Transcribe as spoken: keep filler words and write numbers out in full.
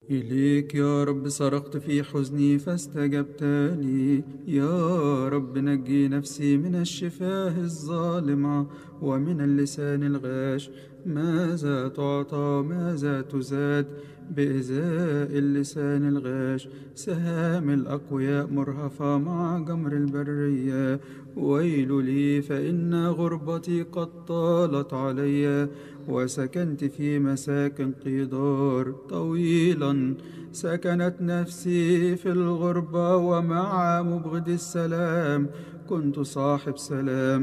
إليك يا رب صرخت في حزني فاستجبت لي. يا رب نجي نفسي من الشفاه الظالمة ومن اللسان الغاش. ماذا تعطى ماذا تزاد بإزاء اللسان الغاش؟ سهام الأقوياء مرهفة مع جمر البرية. ويل لي فإن غربتي قد طالت علي، وسكنت في مساكن قدار طويلا. سكنت نفسي في الغربة ومع مبغض السلام كنت صاحب سلام.